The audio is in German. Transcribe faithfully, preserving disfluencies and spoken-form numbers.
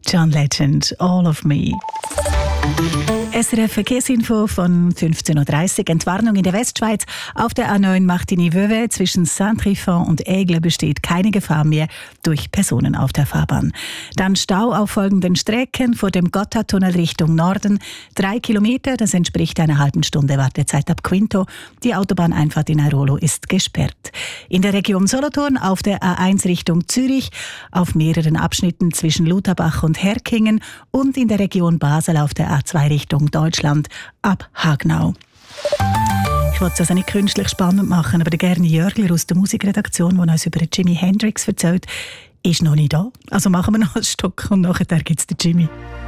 John Legend, All of Me. S R F Verkehrsinfo von fünfzehn Uhr dreißig. Entwarnung in der Westschweiz. Auf der A neun Martigny-Vevey zwischen Saint-Trifon und Aigle besteht keine Gefahr mehr durch Personen auf der Fahrbahn. Dann Stau auf folgenden Strecken: vor dem Gotthardtunnel Richtung Norden. Drei Kilometer, das entspricht einer halben Stunde Wartezeit ab Quinto. Die Autobahneinfahrt in Airolo ist gesperrt. In der Region Solothurn auf der A eins Richtung Zürich, auf mehreren Abschnitten zwischen Lutherbach und Herkingen und in der Region Basel auf der A zwei Richtung Deutschland ab Hagnau. Ich wollte es also nicht künstlich spannend machen, aber der Gerni Jörgler aus der Musikredaktion, der uns über Jimi Hendrix erzählt, ist noch nicht da. Also machen wir noch ein Stück und nachher gibt es den Jimmy.